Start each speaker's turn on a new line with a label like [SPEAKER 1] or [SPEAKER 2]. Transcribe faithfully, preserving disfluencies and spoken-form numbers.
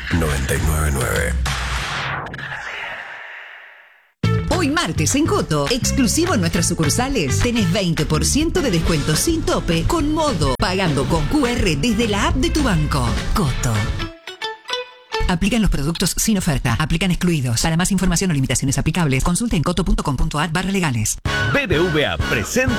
[SPEAKER 1] noventa y nueve punto nueve.
[SPEAKER 2] Hoy martes en Coto, exclusivo en nuestras sucursales, tenés veinte por ciento de descuento sin tope con Modo, pagando con Q R desde la app de tu banco. Coto. Aplican los productos sin oferta. Aplican excluidos. Para más información o limitaciones aplicables, consulte en coto punto com punto a r barra legales.
[SPEAKER 3] B B V A presenta